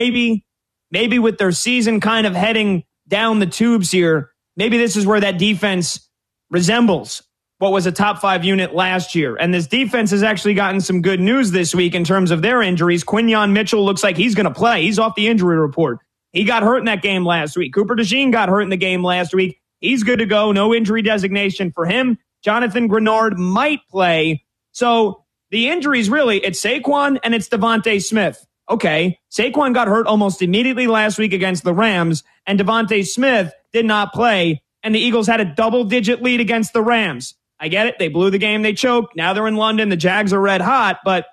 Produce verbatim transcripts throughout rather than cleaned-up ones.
maybe, maybe with their season kind of heading down the tubes here, maybe this is where that defense resembles what was a top five unit last year. And this defense has actually gotten some good news this week in terms of their injuries. Quinyon Mitchell looks like he's going to play. He's off the injury report. He got hurt in that game last week. Cooper DeJean got hurt in the game last week. He's good to go. No injury designation for him. Jonathan Grenard might play. So the injuries really, it's Saquon and it's Devontae Smith. Okay, Saquon got hurt almost immediately last week against the Rams, and Devontae Smith did not play, and the Eagles had a double-digit lead against the Rams. I get it. They blew the game. They choked. Now they're in London. The Jags are red hot. But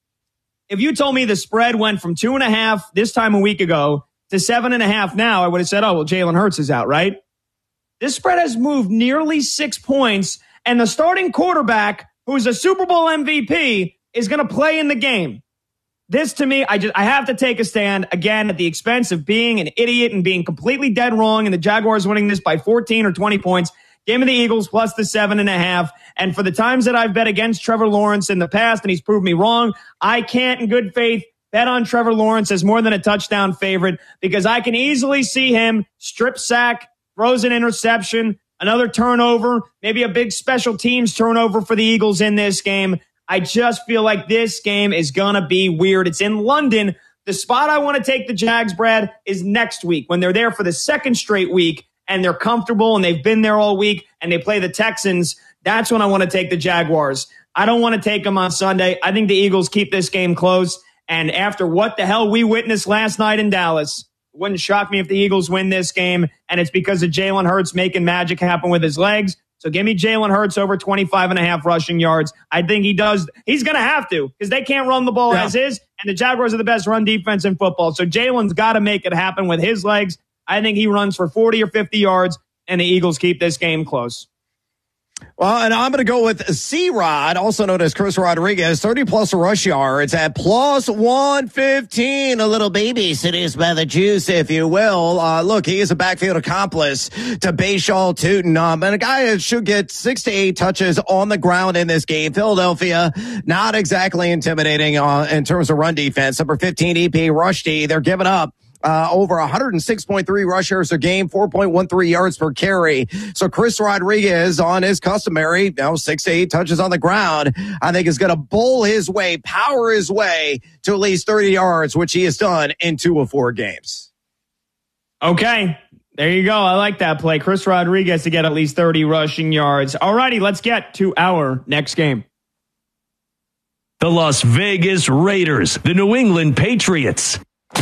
if you told me the spread went from two and a half this time a week ago to seven and a half now, I would have said, oh, well, Jalen Hurts is out, right? This spread has moved nearly six points, and the starting quarterback, who's a Super Bowl M V P, is going to play in the game. This, to me, I just I have to take a stand, again, at the expense of being an idiot and being completely dead wrong, and the Jaguars winning this by fourteen or twenty points. Give me the Eagles plus the seven and a half. And for the times that I've bet against Trevor Lawrence in the past, and he's proved me wrong, I can't in good faith bet on Trevor Lawrence as more than a touchdown favorite, because I can easily see him strip sack, throws an interception, another turnover, maybe a big special teams turnover for the Eagles in this game. I just feel like this game is going to be weird. It's in London. The spot I want to take the Jags, Brad, is next week when they're there for the second straight week and they're comfortable and they've been there all week and they play the Texans. That's when I want to take the Jaguars. I don't want to take them on Sunday. I think the Eagles keep this game close. And after what the hell we witnessed last night in Dallas, it wouldn't shock me if the Eagles win this game. And it's because of Jalen Hurts making magic happen with his legs. So give me Jalen Hurts over twenty-five and a half rushing yards. I think he does. He's going to have to, because they can't run the ball yeah. as is. And the Jaguars are the best run defense in football. So Jalen's got to make it happen with his legs. I think he runs for forty or fifty yards, and the Eagles keep this game close. Well, and I'm going to go with C-Rod, also known as Chris Rodriguez, thirty-plus rush yards at plus one fifteen. A little baby seduced by the juice, if you will. Uh, look, he is a backfield accomplice to Bashaw Tutin, um, and a guy that should get six to eight touches on the ground in this game. Philadelphia, not exactly intimidating uh, in terms of run defense. Number fifteen, E P Rush D. They're giving up Uh, over one oh six point three rush yards a game, four point one three yards per carry. So Chris Rodriguez, on his customary, you know, six to eight touches on the ground, I think is going to bowl his way, power his way to at least thirty yards, which he has done in two of four games. Okay. There you go. I like that play. Chris Rodriguez to get at least thirty rushing yards. All righty, let's get to our next game. The Las Vegas Raiders, the New England Patriots.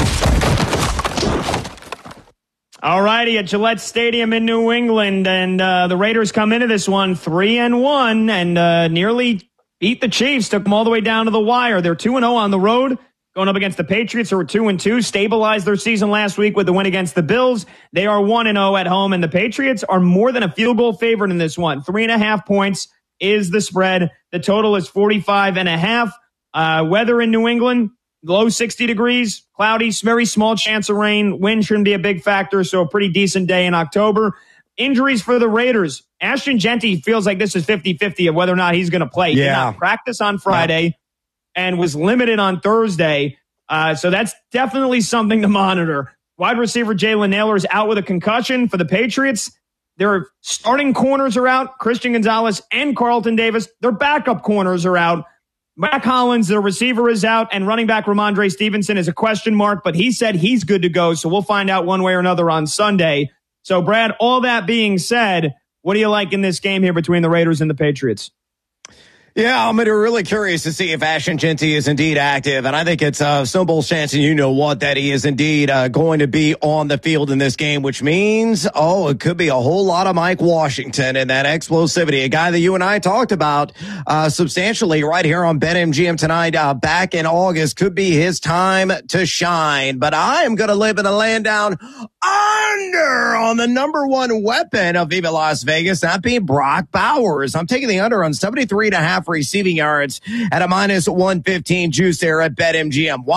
All righty, at Gillette Stadium in New England, and uh, the Raiders come into this one three and one, and uh, nearly beat the Chiefs. Took them all the way down to the wire. They're two and zero on the road, going up against the Patriots, who are two and two. Stabilized their season last week with the win against the Bills. They are one and zero at home, and the Patriots are more than a field goal favorite in this one. Three and a half points is the spread. The total is forty-five and a half. Uh, weather in New England. Low sixty degrees, cloudy, very small chance of rain. Wind shouldn't be a big factor, so a pretty decent day in October. Injuries for the Raiders. Ashton Jeanty feels like this is fifty-fifty of whether or not he's going to play. He yeah. did not practice on Friday yeah. and was limited on Thursday, uh, so that's definitely something to monitor. Wide receiver Jalen Nailor is out with a concussion for the Patriots. Their starting corners are out, Christian Gonzalez and Carlton Davis. Their backup corners are out. Mac Hollins, the receiver, is out, and running back Ramondre Stevenson is a question mark, but he said he's good to go, so we'll find out one way or another on Sunday. So, Brad, all that being said, what do you like in this game here between the Raiders and the Patriots? Yeah, I'm really curious to see if Ashton Jeanty is indeed active, and I think it's a simple chance, and you know what, that he is indeed uh, going to be on the field in this game, which means, oh, it could be a whole lot of Mike Washington and that explosivity, a guy that you and I talked about uh, substantially right here on BetMGM tonight uh, back in August. Could be his time to shine, but I am going to live in a land down under on the number one weapon of Viva Las Vegas, that being Brock Bowers. I'm taking the under on seventy-three and a half receiving yards at a minus one fifteen juice there at BetMGM. Why?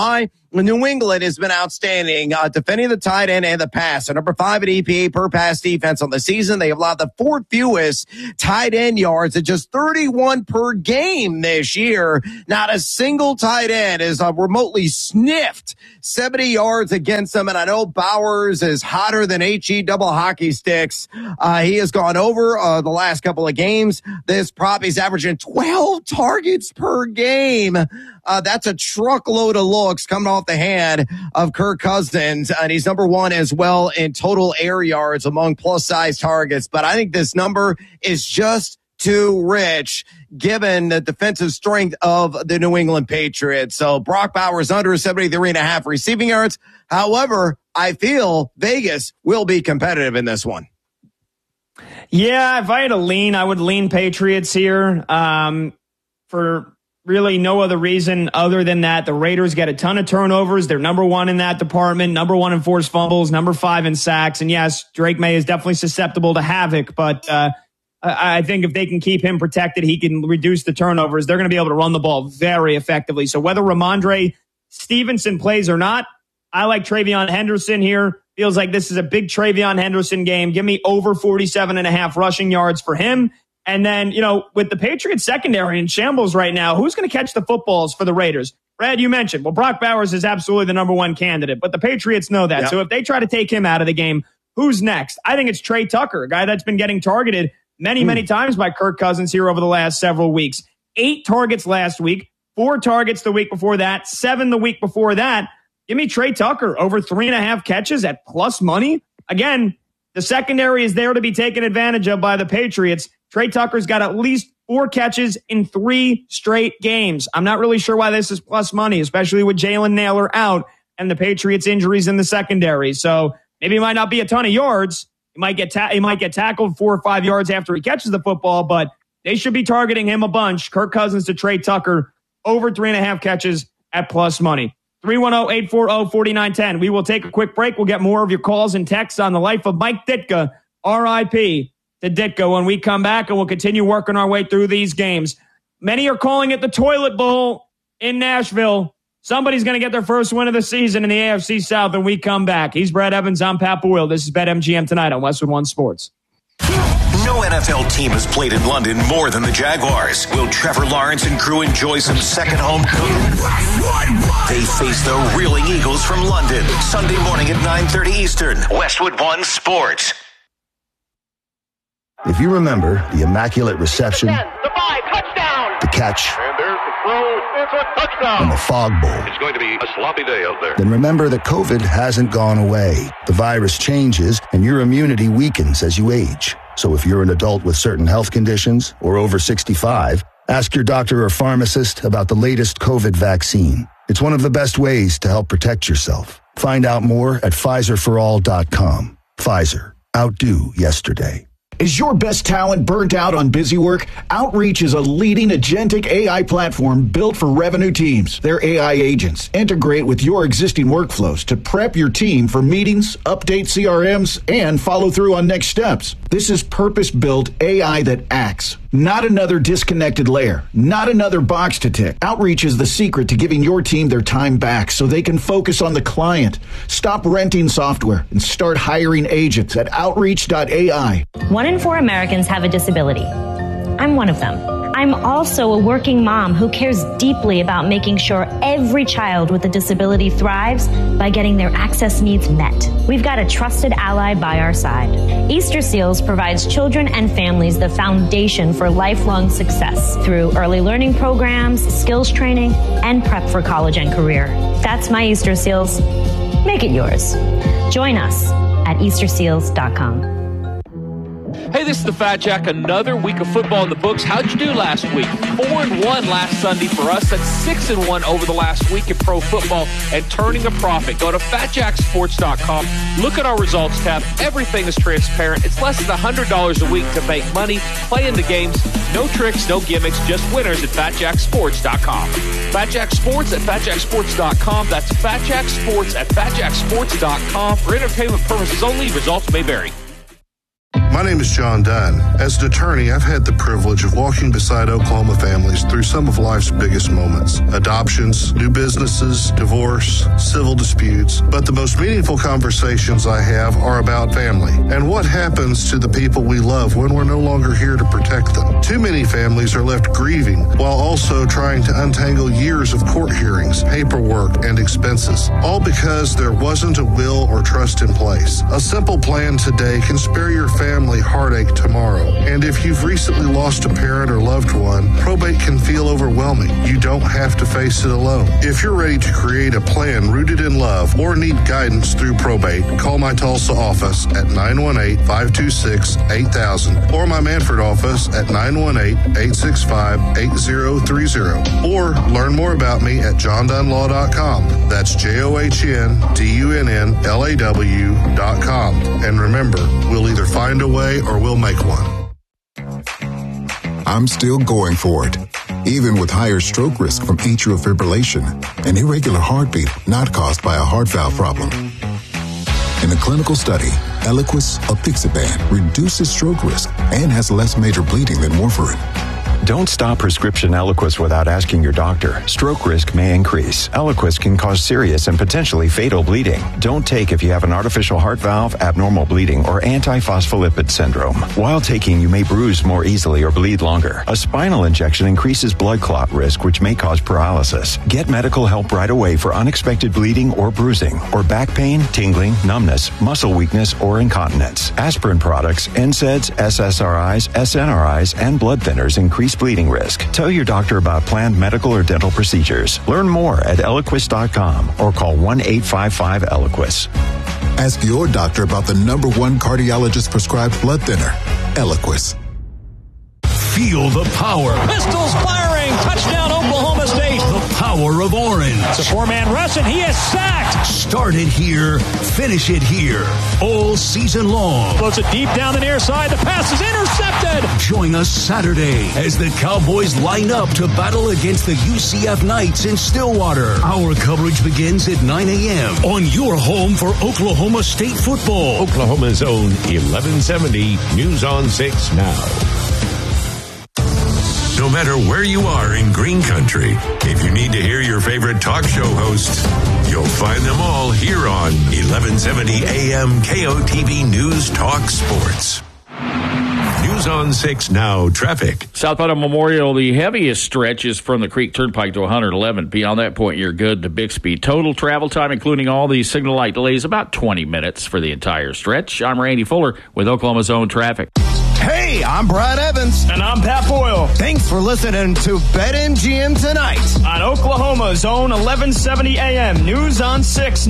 New England has been outstanding, uh, defending the tight end and the pass. They're number five at E P A per pass defense on the season. They have allowed the fourth fewest tight end yards at just thirty-one per game this year. Not a single tight end has uh, remotely sniffed seventy yards against them. And I know Bowers is hotter than H E double hockey sticks. Uh, he has gone over uh, the last couple of games. This prop, he's averaging twelve targets per game. Uh, that's a truckload of looks coming off the hand of Kirk Cousins. And he's number one as well in total air yards among plus size targets. But I think this number is just too rich given the defensive strength of the New England Patriots. So Brock Bowers under seventy-three and a half receiving yards. However, I feel Vegas will be competitive in this one. Yeah, if I had to lean, I would lean Patriots here um, for really no other reason other than that the Raiders get a ton of turnovers. They're number one in that department, number one in forced fumbles, number five in sacks. And yes, Drake May is definitely susceptible to havoc, but uh, I think if they can keep him protected, he can reduce the turnovers. They're going to be able to run the ball very effectively. So whether Ramondre Stevenson plays or not, I like Travion Henderson here. Feels like this is a big Travion Henderson game. Give me over forty-seven and a half rushing yards for him. And then, you know, with the Patriots secondary in shambles right now, who's going to catch the footballs for the Raiders? Brad, you mentioned, well, Brock Bowers is absolutely the number one candidate, but the Patriots know that. Yep. So if they try to take him out of the game, who's next? I think it's Trey Tucker, a guy that's been getting targeted many, many mm. times by Kirk Cousins here over the last several weeks. Eight targets last week, four targets the week before that, seven the week before that. Give me Trey Tucker over three and a half catches at plus money. Again, the secondary is there to be taken advantage of by the Patriots. Trey Tucker's got at least four catches in three straight games. I'm not really sure why this is plus money, especially with Jalen Nailor out and the Patriots injuries in the secondary. So maybe it might not be a ton of yards. He might get ta- he might get tackled four or five yards after he catches the football, but they should be targeting him a bunch. Kirk Cousins to Trey Tucker over three and a half catches at plus money. three one zero, eight four zero, four nine one zero. We will take a quick break. We'll get more of your calls and texts on the life of Mike Ditka, R I P to Ditka, when we come back, and we'll continue working our way through these games. Many are calling it the Toilet Bowl in Nashville. Somebody's going to get their first win of the season in the A F C South when we come back. He's Brad Evans. I'm Pat Boyle. This is BetMGM tonight on Westwood One Sports. No N F L team has played in London more than the Jaguars. Will Trevor Lawrence and crew enjoy some second home cooking? They face the reeling Eagles from London. Sunday morning at nine thirty Eastern. Westwood One Sports. If you remember the immaculate reception, ten, the five, touchdown, the catch, and there's the throw, it's a touchdown, and the fog bowl, it's going to be a sloppy day out there. Then remember that COVID hasn't gone away. The virus changes, and your immunity weakens as you age. So if you're an adult with certain health conditions or over sixty-five, ask your doctor or pharmacist about the latest COVID vaccine. It's one of the best ways to help protect yourself. Find out more at Pfizer for all dot com. Pfizer. Outdo yesterday. Is your best talent burnt out on busy work? Outreach is a leading agentic A I platform built for revenue teams. Their A I agents integrate with your existing workflows to prep your team for meetings, update C R Ms, and follow through on next steps. This is purpose-built A I that acts, not another disconnected layer, not another box to tick. Outreach is the secret to giving your team their time back so they can focus on the client. Stop renting software and start hiring agents at outreach dot A I. One in four Americans have a disability. I'm one of them. I'm also a working mom who cares deeply about making sure every child with a disability thrives by getting their access needs met. We've got a trusted ally by our side. Easter Seals provides children and families the foundation for lifelong success through early learning programs, skills training, and prep for college and career. That's my Easter Seals. Make it yours. Join us at easter seals dot com. Hey, this is the Fat Jack. Another week of football in the books. How'd you do last week? Four and one last Sunday for us. That's six and one over the last week in pro football and turning a profit. Go to fat jack sports dot com. Look at our results tab. Everything is transparent. It's less than one hundred dollars a week to make money, play in the games. No tricks, no gimmicks, just winners at fat jack sports dot com. Fat Jack Sports at fat jack sports dot com. That's Fat Jack Sports at fat jack sports dot com. For entertainment purposes only, results may vary. My name is John Dunn. As an attorney, I've had the privilege of walking beside Oklahoma families through some of life's biggest moments. Adoptions, new businesses, divorce, civil disputes. But the most meaningful conversations I have are about family and what happens to the people we love when we're no longer here to protect them. Too many families are left grieving while also trying to untangle years of court hearings, paperwork, and expenses, all because there wasn't a will or trust in place. A simple plan today can spare your family heartache tomorrow. And if you've recently lost a parent or loved one, probate can feel overwhelming. You don't have to face it alone. If you're ready to create a plan rooted in love or need guidance through probate, call my Tulsa office at nine one eight, five two six, eight thousand or my Manford office at nine one eight, eight six five, eight zero three zero. Or learn more about me at john dunn law dot com. That's J O H N D U N N L A W dot com. And remember, we'll either find a way or we'll make one. I'm still going for it, even with higher stroke risk from atrial fibrillation, an irregular heartbeat not caused by a heart valve problem. In a clinical study, Eliquis apixaban reduces stroke risk and has less major bleeding than warfarin. Don't stop prescription Eliquis without asking your doctor. Stroke risk may increase. Eliquis can cause serious and potentially fatal bleeding. Don't take if you have an artificial heart valve, abnormal bleeding, or antiphospholipid syndrome. While taking, you may bruise more easily or bleed longer. A spinal injection increases blood clot risk, which may cause paralysis. Get medical help right away for unexpected bleeding or bruising, or back pain, tingling, numbness, muscle weakness, or incontinence. Aspirin products, N SAIDs, S S R Is, S N R Is, and blood thinners increase bleeding risk. Tell your doctor about planned medical or dental procedures. Learn more at eliquis dot com or call one eight five five Eliquis. Ask your doctor about the number one cardiologist prescribed blood thinner, Eliquis. Feel the power. Pistols firing. Touchdown, Oklahoma State. The power of orange. It's a four-man rush, and he is sacked. Start it here. Finish it here. All season long. Floats it deep down the near side. The pass is intercepted. Join us Saturday as the Cowboys line up to battle against the U C F Knights in Stillwater. Our coverage begins at nine a.m. on your home for Oklahoma State football. Oklahoma's own eleven seventy News on six Now. No matter where you are in Green Country, if you need to hear your favorite talk show hosts, you'll find them all here on eleven seventy A M K O T V News Talk Sports. News on six Now traffic. Southbound of Memorial, the heaviest stretch is from the Creek Turnpike to one eleven. Beyond that point, you're good to Bixby. Total travel time, including all the signal light delays, about twenty minutes for the entire stretch. I'm Randy Fuller with Oklahoma's Own Traffic. Hey, I'm Brad Evans. And I'm Pat Boyle. Thanks for listening to BetMGM Tonight on Oklahoma's Own eleven seventy A M News on six.